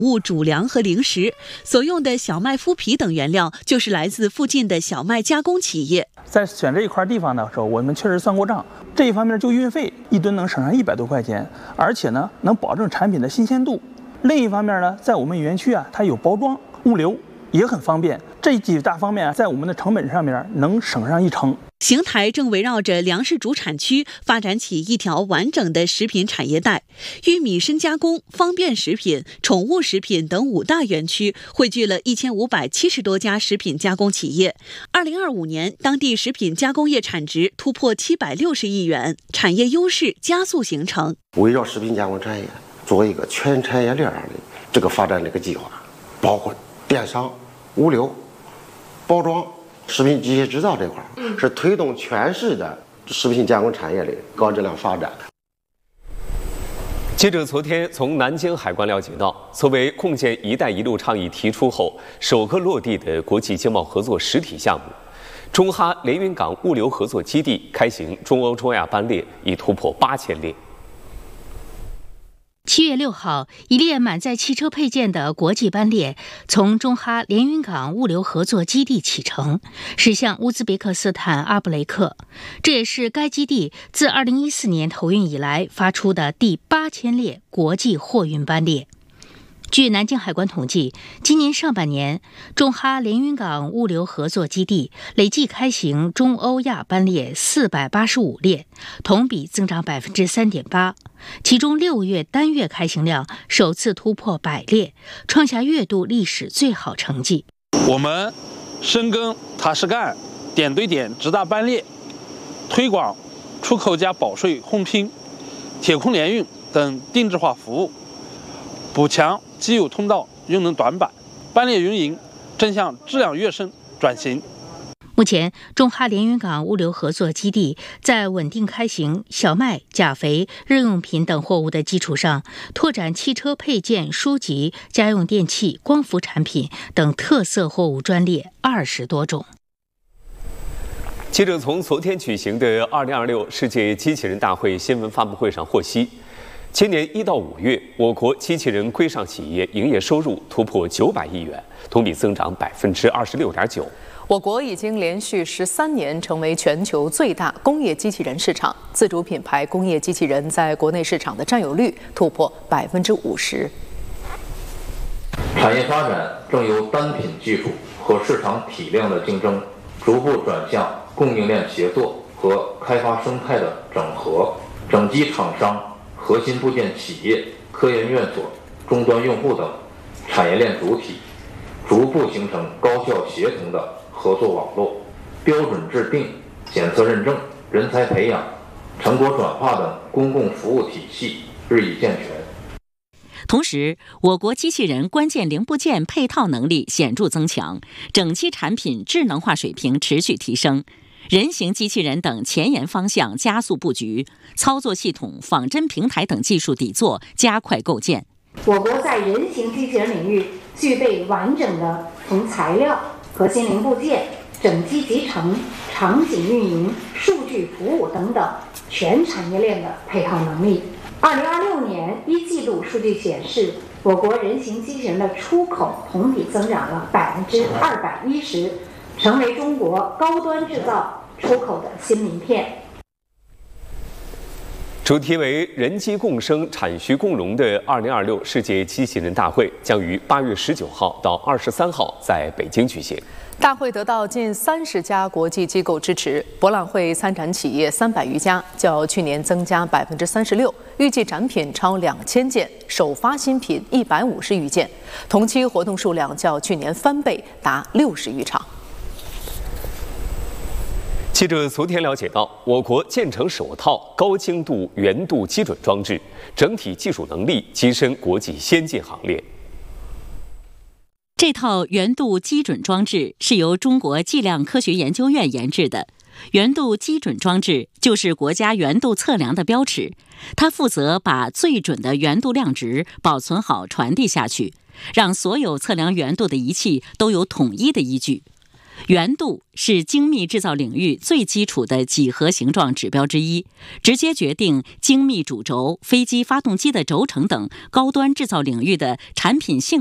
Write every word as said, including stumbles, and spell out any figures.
物主粮和零食，所用的小麦麸皮等原料就是来自附近的小麦加工企业。 在选这一块地方的时候，我们确实算过账，这一方面就运费一吨能省上一百多块钱，而且呢能保证产品的新鲜度。另一方面呢，在我们园区啊，它有包装物流也很方便，这几大方面啊，在我们的成本上面能省上一成。 邢台正围绕着粮食主产区发展起一条完整的食品产业带，玉米深加工、方便食品、宠物食品等五大园区汇聚了一千五百七十多家食品加工企业。二零二五年，当地食品加工业产值突破七百六十亿元，产业优势加速形成。 围绕食品加工产业做一个全产业链上的这个发展这个计划，包括电商、物流、包装、食品机械制造这块，是推动全市的食品加工产业的高质量发展。 记者昨天从南京海关了解到，作为共建“一带一路”倡议提出后首个落地的国际经贸合作实体项目，中哈连云港物流合作基地开行中欧中亚班列已突破八千列。 七月六号，一列满载汽车配件的国际班列从中哈连云港物流合作基地启程，驶向乌兹别克斯坦阿布雷克。这也是该基地自二零一四年投运以来发出的第八千列国际货运班列。据南京海关统计，今年上半年，中哈连云港物流合作基地累计开行中欧亚班列四百八十五列，同比增长百分之三点八。其中六月单月开行量首次突破百列，创下月度历史最好成绩。 我们深耕踏实干、点对点直达班列，推广出口加保税烘拼、铁空联运等定制化服务，补强既有通道用能短板，班列运营正向质量跃升转型。 目前，中哈连云港物流合作基地在稳定开行小麦、钾肥、日用品等货物的基础上，拓展汽车配件、书籍、家用电器、光伏产品等特色货物专列二十多种。 记者从昨天举行的二零二六世界机器人大会新闻发布会上获悉，今年一到五月，我国机器人规上企业营业收入突破九百亿元，同比增长百分之二十六点九。 我国已经连续十三年成为全球最大工业机器人市场，自主品牌工业机器人在国内市场的占有率突破百分之五十。 产业发展正由单品技术和市场体量的竞争，逐步转向供应链协作和开发生态的整合，整机厂商、核心部件企业、科研院所、终端用户等产业链主体，逐步形成高效协同的合作网络，标准制定、检测认证、人才培养、成果转化等公共服务体系日益健全。 同时，我国机器人关键零部件配套能力显著增强，整机产品智能化水平持续提升，人形机器人等前沿方向加速布局，操作系统、仿真平台等技术底座加快构建。 我国在人形机器人领域具备完整的从材料、核心零部件、整机集成、场景运营、数据服务等等全产业链的配套能力。二零二六年一季度数据显示，我国人形机器人的出口同比增长了百分之二百一十，成为中国高端制造出口的新名片。 主题为“人机共生，产需共融”的二零二六世界机器人大会将于八月十九号到二十三号在北京举行。 大会得到近三十家国际机构支持，博览会参展企业三百余家，较去年增加百分之三十六，预计展品超两千件，首发新品一百五十余件，同期活动数量较去年翻倍，达六十余场。 记者昨天了解到，我国建成首套高精度圆度基准装置，整体技术能力跻身国际先进行列。 这套圆度基准装置是由中国计量科学研究院研制的。圆度基准装置就是国家圆度测量的标尺，它负责把最准的圆度量值保存好、传递下去，让所有测量圆度的仪器都有统一的依据。 圆度是精密制造领域最基础的几何形状指标之一，直接决定精密主轴、飞机发动机的轴承等高端制造领域的产品性